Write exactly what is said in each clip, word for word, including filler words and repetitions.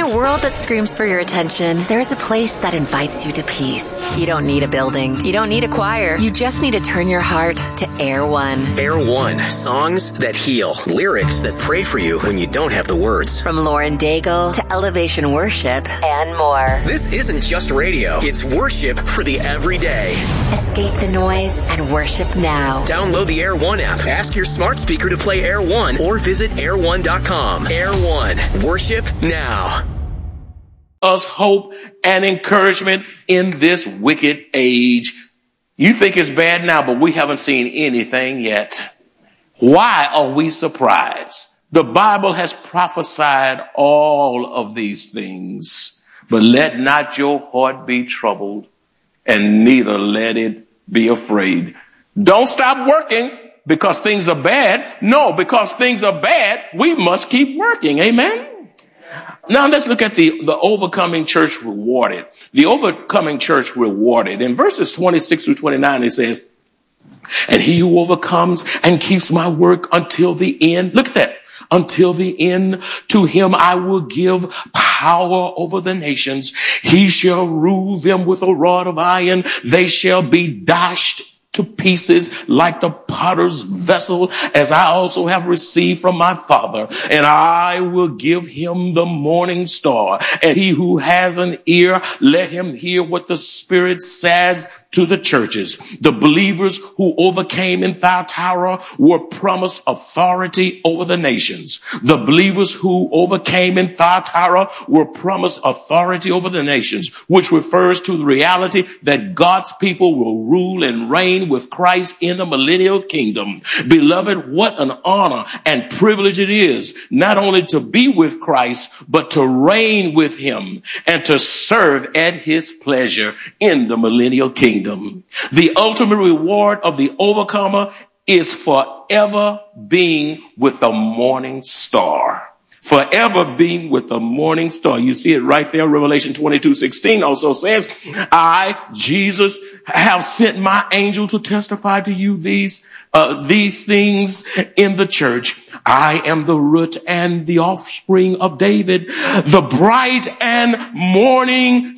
a world that screams for your attention, there is a place that invites you to peace. You don't need a building. You don't need a choir. You just need to turn your heart to Air One. Air One. Songs that heal. Lyrics that pray for you when you don't have the words. From Lauren Daigle to Elevation Worship and more. This isn't just radio. It's worship for the everyday. Escape the noise and worship now. Download the Air One app. Ask your smart speaker to play Air One or visit air one dot com. Air One. Worship now. Us hope and encouragement in this wicked age. You think it's bad now, but we haven't seen anything yet. Why are we surprised? The Bible has prophesied all of these things, but let not your heart be troubled, and neither let it be afraid. Don't stop working because things are bad. No, because things are bad, we must keep working. Amen. Now let's look at the, the overcoming church rewarded. The overcoming church rewarded. In verses twenty-six through twenty-nine, it says, and he who overcomes and keeps my work until the end. Look at that. Until the end, to him I will give power over the nations. He shall rule them with a rod of iron. They shall be dashed to pieces like the potter's vessel, as I also have received from my Father. And I will give him the morning star. And he who has an ear, let him hear what the Spirit says to the churches. The believers who overcame in Thyatira were promised authority over the nations. The believers who overcame in Thyatira were promised authority over the nations, which refers to the reality that God's people will rule and reign with Christ in the millennial kingdom. Beloved, what an honor and privilege it is not only to be with Christ, but to reign with him and to serve at his pleasure in the millennial kingdom. The ultimate reward of the overcomer is forever being with the morning star. Forever being with the morning star. You see it right there. Revelation twenty-two sixteen also says, I, Jesus, have sent my angel to testify to you these, uh, these things in the church. I am the root and the offspring of David, the bright and morning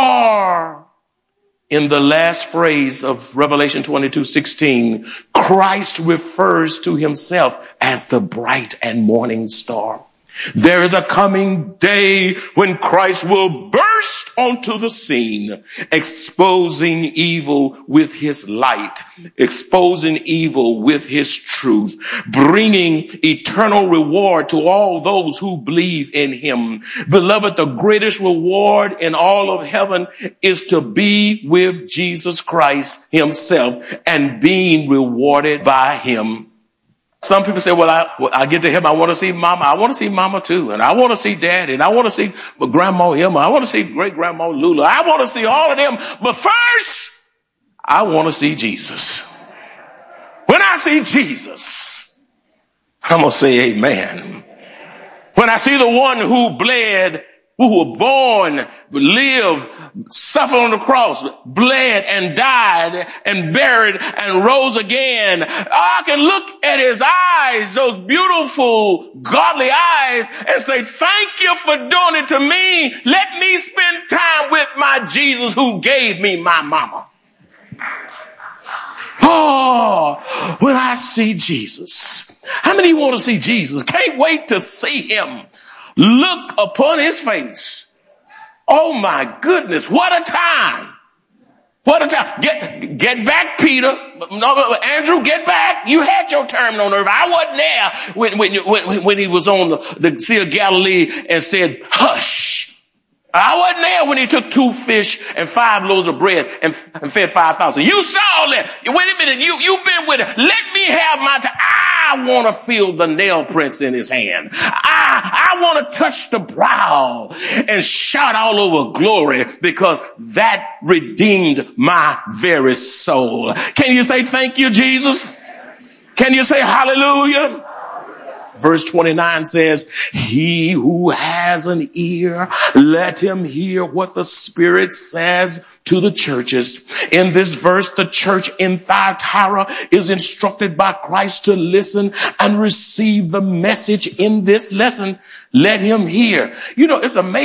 star. In the last phrase of Revelation twenty-two sixteen, Christ refers to himself as the bright and morning star. There is a coming day when Christ will burst onto the scene, exposing evil with his light, exposing evil with his truth, bringing eternal reward to all those who believe in him. Beloved, the greatest reward in all of heaven is to be with Jesus Christ himself and being rewarded by him. Some people say, well, I, well, I get to heaven. I want to see mama. I want to see mama too. And I want to see daddy. And I want to see grandma Emma. I want to see great grandma Lula. I want to see all of them. But first, I want to see Jesus. When I see Jesus, I'm going to say amen. When I see the one who bled, who was born, lived, suffered on the cross, bled and died and buried and rose again. I can look at his eyes, those beautiful, godly eyes, and say, thank you for doing it to me. Let me spend time with my Jesus who gave me my mama. Oh, when I see Jesus. How many want to see Jesus? Can't wait to see him. Look upon his face. Oh my goodness, what a time. What a time. Get, get back, Peter. No, Andrew, get back. You had your term on earth. I wasn't there when, when, when, when he was on the, the Sea of Galilee and said, hush. I wasn't there when he took two fish and five loaves of bread and, and fed five thousand. You saw that. Wait a minute. You, you've been with it. Let me have my time. I want to feel the nail prints in his hand. I, I want to touch the brow and shout all over glory because that redeemed my very soul. Can you say thank you, Jesus? Can you say hallelujah? Verse twenty-nine says, he who has an ear, let him hear what the Spirit says to the churches. In this verse, the church in Thyatira is instructed by Christ to listen and receive the message in this lesson. Let him hear. You know, it's amazing.